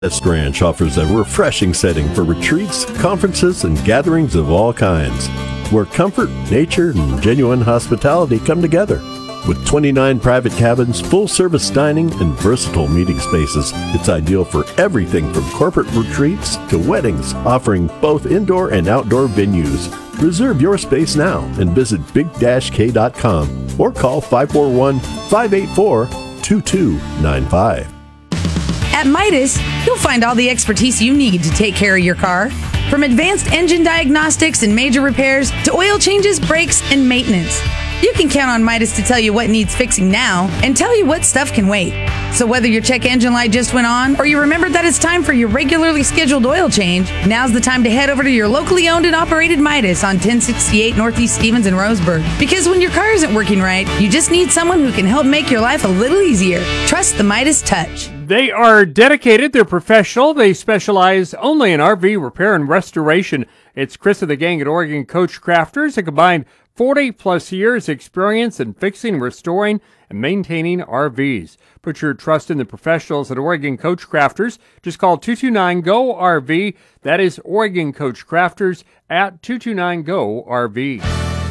West Ranch offers a refreshing setting for retreats, conferences, and gatherings of all kinds, where comfort, nature, and genuine hospitality come together. With 29 private cabins, full-service dining, and versatile meeting spaces, it's ideal for everything from corporate retreats to weddings, offering both indoor and outdoor venues. Reserve your space now and visit big-k.com or call 541-584-2295. At Midas, you'll find all the expertise you need to take care of your car. From advanced engine diagnostics and major repairs to oil changes, brakes, and maintenance. You can count on Midas to tell you what needs fixing now and tell you what stuff can wait. So whether your check engine light just went on or you remembered that it's time for your regularly scheduled oil change, now's the time to head over to your locally owned and operated Midas on 1068 Northeast Stevens in Roseburg. Because when your car isn't working right, you just need someone who can help make your life a little easier. Trust the Midas touch. They are dedicated, they're professional, they specialize only in RV repair and restoration. It's Chris and the gang at Oregon Coach Crafters, a combined 40-plus years experience in fixing, restoring, and maintaining RVs. Put your trust in the professionals at Oregon Coach Crafters. Just call 229-GO-RV. That is Oregon Coach Crafters at 229-GO-RV.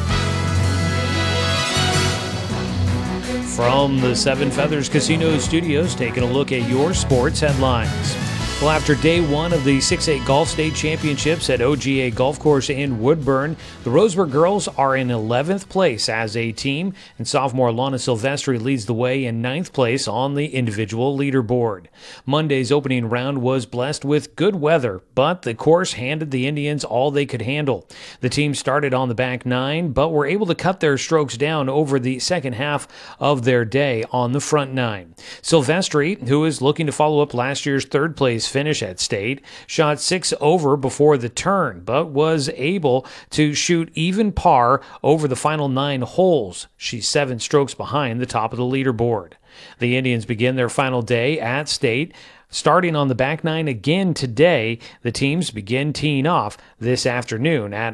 From the Seven Feathers Casino Studios, taking a look at your sports headlines. Well, after day one of the 6A Golf State Championships at OGA Golf Course in Woodburn, the Roseburg girls are in 11th place as a team, and sophomore Lana Silvestri leads the way in 9th place on the individual leaderboard. Monday's opening round was blessed with good weather, but the course handed the Indians all they could handle. The team started on the back nine, but were able to cut their strokes down over the second half of their day on the front nine. Silvestri, who is looking to follow up last year's third place finish at State, shot 6 over before the turn, but was able to shoot even par over the final 9 holes. She's 7 strokes behind the top of the leaderboard. The Indians begin their final day at State. Starting on the back nine again today, the teams begin teeing off this afternoon at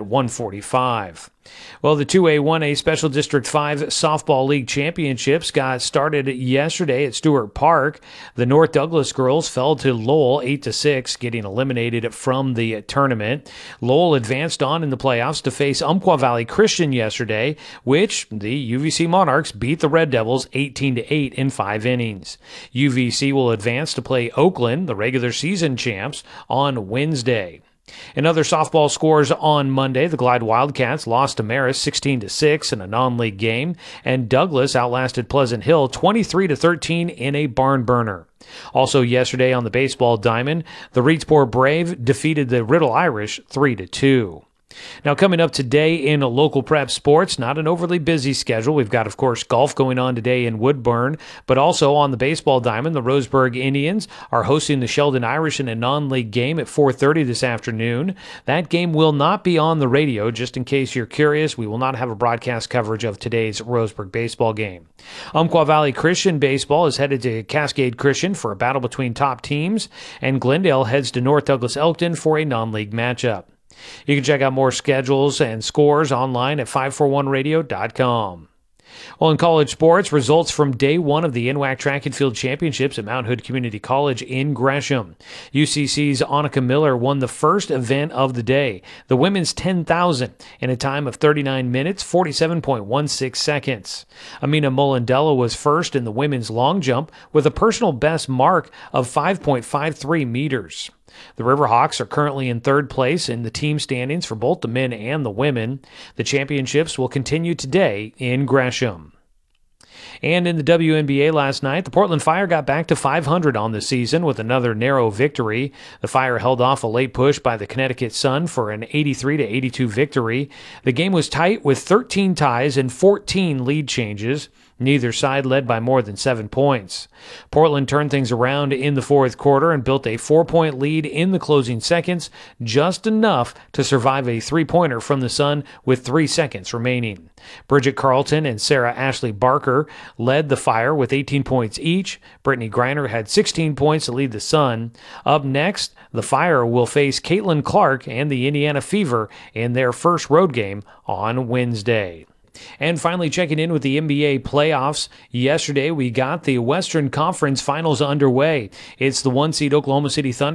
1:45. Well, the 2A, 1A Special District 5 Softball League Championships got started yesterday at Stewart Park. The North Douglas girls fell to Lowell 8-6, getting eliminated from the tournament. Lowell advanced on in the playoffs to face Umpqua Valley Christian yesterday, which the UVC Monarchs beat the Red Devils 18-8 in 5 innings. UVC will advance to play Oakland, the regular season champs, on Wednesday. In other softball scores on Monday, the Glide Wildcats lost to Marist 16-6 in a non-league game, and Douglas outlasted Pleasant Hill 23-13 in a barn burner. Also yesterday on the baseball diamond, the Reedsport Brave defeated the Riddle Irish 3-2. Now, coming up today in local prep sports, not an overly busy schedule. We've got, of course, golf going on today in Woodburn, but also on the baseball diamond, the Roseburg Indians are hosting the Sheldon Irish in a non-league game at 4:30 this afternoon. That game will not be on the radio, just in case you're curious. We will not have a broadcast coverage of today's Roseburg baseball game. Umpqua Valley Christian baseball is headed to Cascade Christian for a battle between top teams, and Glendale heads to North Douglas Elkton for a non-league matchup. You can check out more schedules and scores online at 541radio.com. Well, in college sports, results from day one of the NWAC Track and Field Championships at Mount Hood Community College in Gresham. UCC's Annika Miller won the first event of the day, the women's 10,000, in a time of 39 minutes, 47.16 seconds. Amina Molendella was first in the women's long jump with a personal best mark of 5.53 meters. The Riverhawks are currently in third place in the team standings for both the men and the women. The championships will continue today in Gresham. And in the WNBA last night, the Portland Fire got back to 500 on the season with another narrow victory. The Fire held off a late push by the Connecticut Sun for an 83-82 victory. The game was tight with 13 ties and 14 lead changes. Neither side led by more than 7 points. Portland turned things around in the fourth quarter and built a 4-point lead in the closing seconds, just enough to survive a 3-pointer from the Sun with 3 seconds remaining. Bridget Carlton and Sarah Ashley Barker led the Fire with 18 points each. Brittany Griner had 16 points to lead the Sun. Up next, the Fire will face Caitlin Clark and the Indiana Fever in their first road game on Wednesday. And finally, checking in with the NBA playoffs. Yesterday, we got the Western Conference Finals underway. It's the 1 seed Oklahoma City Thunder